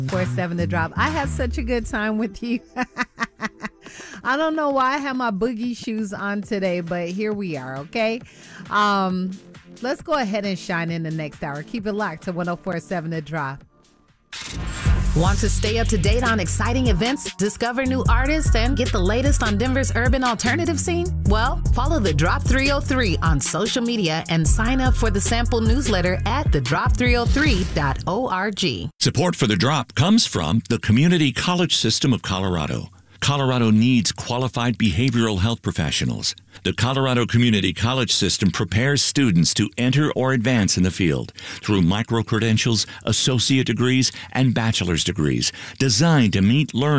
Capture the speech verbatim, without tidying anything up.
four seven The Drop. I had such a good time with you. I don't know why I have my boogie shoes on today, but here we are, okay? Um, let's go ahead and shine in the next hour. Keep it locked to one oh four point seven The Drop. Want to stay up to date on exciting events, discover new artists, and get the latest on Denver's urban alternative scene? Well, follow The Drop three oh three on social media and sign up for the sample newsletter at the drop three oh three dot org. Support for The Drop comes from the Community College System of Colorado. Colorado needs qualified behavioral health professionals. The Colorado Community College System prepares students to enter or advance in the field through micro-credentials, associate degrees, and bachelor's degrees designed to meet learners